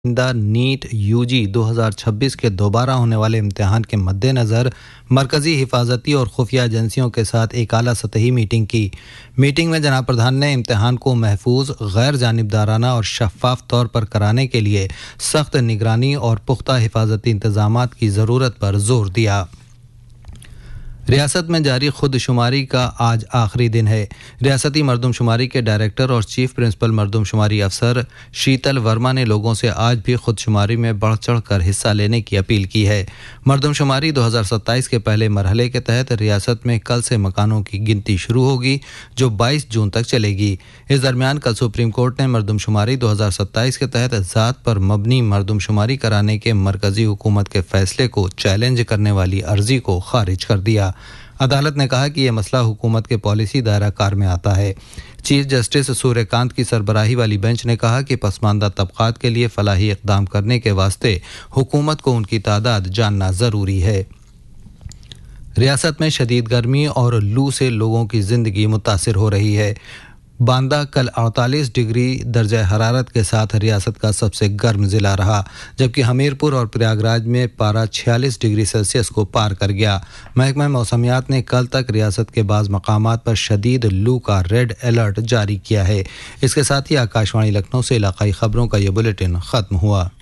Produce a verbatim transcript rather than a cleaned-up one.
दा NEET UG दो हज़ार छब्बीस के दोबारा होने वाले इम्तिहान के मद्देनज़र मरकज़ी हिफाजती और खुफिया एजेंसियों के साथ एक आला सतही मीटिंग की। मीटिंग में जनाब प्रधान ने इम्तिहान को महफूज, गैर जानिबदाराना और शफाफ तौर पर कराने के लिए सख्त निगरानी और पुख्ता हिफाजती इंतजामात की ज़रूरत पर जोर दिया। रियासत में जारी खुदशुमारी का आज आखिरी दिन है। रियासती मरदमशुमारी के डायरेक्टर और चीफ प्रिंसिपल मरदमशुमारी अफसर शीतल वर्मा ने लोगों से आज भी खुदशुमारी में बढ़ चढ़ कर हिस्सा लेने की अपील की है। मरदमशुमारी दो हज़ार सत्ताईस के पहले मरहले के तहत रियासत में कल से मकानों की गिनती शुरू होगी, जो बाईस जून तक चलेगी। इस दरमियान कल सुप्रीम कोर्ट ने मरदमशुमारी दो हज़ार सत्ताईस के तहत ज़ात पर मबनी मरदमशुमारी कराने के मरकज़ी हुकूमत के फैसले को चैलेंज करने वाली अर्जी को खारिज कर दिया। अदालत ने कहा कि यह मसला हुकूमत के पॉलिसी दायरा कार में आता है। चीफ जस्टिस सूर्यकांत की सरबराही वाली बेंच ने कहा कि पसमानदा तबकात के लिए फलाही इक़दाम करने के वास्ते हुकूमत को उनकी तादाद जानना ज़रूरी है। रियासत में शदीद गर्मी और लू से लोगों की ज़िंदगी मुतासिर हो रही है। बांदा कल अड़तालीस डिग्री दर्जा हरारत के साथ रियासत का सबसे गर्म ज़िला रहा, जबकि हमीरपुर और प्रयागराज में पारा छियालीस डिग्री सेल्सियस को पार कर गया। महकमा मौसमियात ने कल तक रियासत के बाज़ मकामात पर शदीद लू का रेड अलर्ट जारी किया है। इसके साथ ही आकाशवाणी लखनऊ से इलाकाई खबरों का ये बुलेटिन ख़त्म हुआ।